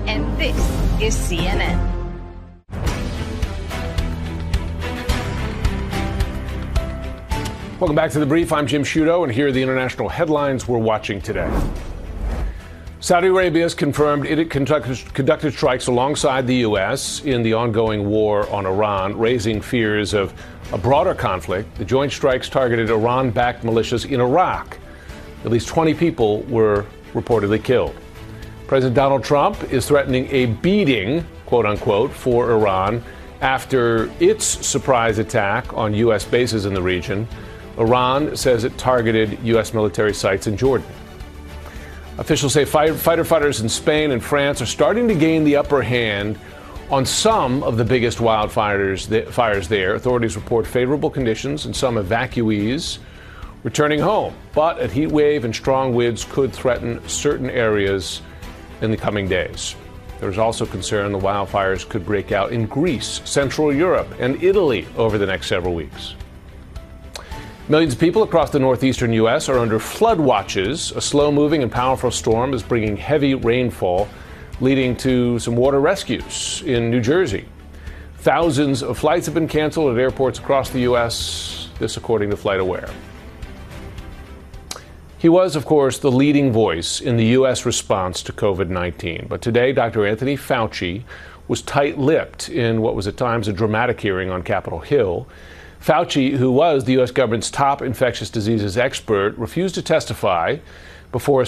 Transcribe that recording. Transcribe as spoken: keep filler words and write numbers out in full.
and this is C N N. Welcome back to The Brief. I'm Jim Sciutto, and here are the international headlines we're watching today. Saudi Arabia has confirmed it conducted, conducted strikes alongside the U S in the ongoing war on Iran, raising fears of a broader conflict. The joint strikes targeted Iran-backed militias in Iraq. At least twenty people were reportedly killed. President Donald Trump is threatening a beating, quote unquote, for Iran after its surprise attack on U S bases in the region. Iran says it targeted U S military sites in Jordan. Officials say fighter fighters in Spain and France are starting to gain the upper hand on some of the biggest wildfires fires there. Authorities report favorable conditions and some evacuees returning home. But a heat wave and strong winds could threaten certain areas in the coming days. There's also concern the wildfires could break out in Greece, Central Europe, and Italy over the next several weeks. Millions of people across the northeastern U S are under flood watches. A slow-moving and powerful storm is bringing heavy rainfall, leading to some water rescues in New Jersey. Thousands of flights have been canceled at airports across the U S, this according to FlightAware. He was, of course, the leading voice in the U S response to COVID nineteen. But today, Doctor Anthony Fauci was tight-lipped in what was at times a dramatic hearing on Capitol Hill. Fauci, who was the U S government's top infectious diseases expert, refused to testify before a